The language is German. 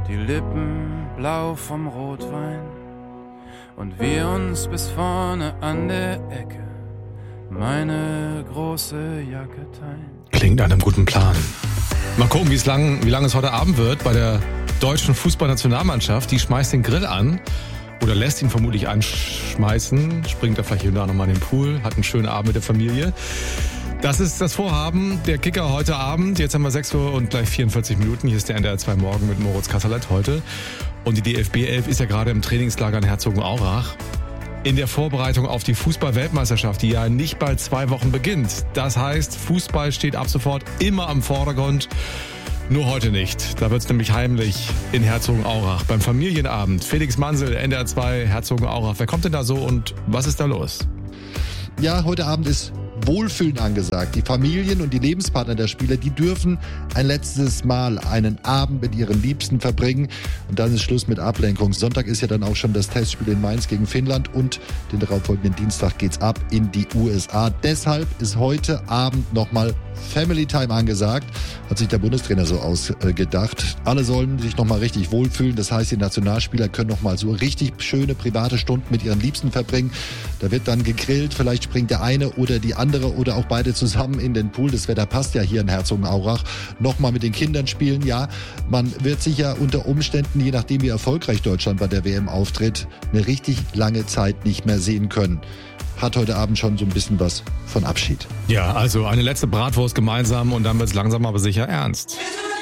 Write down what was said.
die Lippen blau vom Rotwein und wir uns bis vorne an der Ecke meine große Jacke teilen. Klingt nach einem guten Plan. Mal gucken, wie lange es heute Abend wird bei der deutschen Fußballnationalmannschaft. Die schmeißt den Grill an oder lässt ihn vermutlich anschmeißen, springt da vielleicht hier und da nochmal in den Pool, hat einen schönen Abend mit der Familie. Das ist das Vorhaben der Kicker heute Abend. Jetzt haben wir 6 Uhr und gleich 44 Minuten. Hier ist der NDR 2 Morgen mit Moritz Kasserlet heute. Und die DFB 11 ist ja gerade im Trainingslager in Herzogenaurach. In der Vorbereitung auf die Fußball-Weltmeisterschaft, die ja nicht bald 2 Wochen beginnt. Das heißt, Fußball steht ab sofort immer am Vordergrund. Nur heute nicht. Da wird es nämlich heimlich in Herzogenaurach beim Familienabend. Felix Mansel, NDR 2, Herzogenaurach. Wer kommt denn da so und was ist da los? Ja, heute Abend ist Wohlfühlen angesagt. Die Familien und die Lebenspartner der Spieler, die dürfen ein letztes Mal einen Abend mit ihren Liebsten verbringen. Und dann ist Schluss mit Ablenkung. Sonntag ist ja dann auch schon das Testspiel in Mainz gegen Finnland und den darauffolgenden Dienstag geht's ab in die USA. Deshalb ist heute Abend nochmal Family Time angesagt, hat sich der Bundestrainer so ausgedacht. Alle sollen sich nochmal richtig wohlfühlen. Das heißt, die Nationalspieler können nochmal so richtig schöne private Stunden mit ihren Liebsten verbringen. Da wird dann gegrillt, vielleicht springt der eine oder die andere oder auch beide zusammen in den Pool. Das Wetter passt ja hier in Herzogenaurach. Nochmal mit den Kindern spielen. Ja, man wird sicher unter Umständen, je nachdem wie erfolgreich Deutschland bei der WM auftritt, eine richtig lange Zeit nicht mehr sehen können. Hat heute Abend schon so ein bisschen was von Abschied. Ja, also eine letzte Bratwurst gemeinsam und dann wird es langsam aber sicher ernst.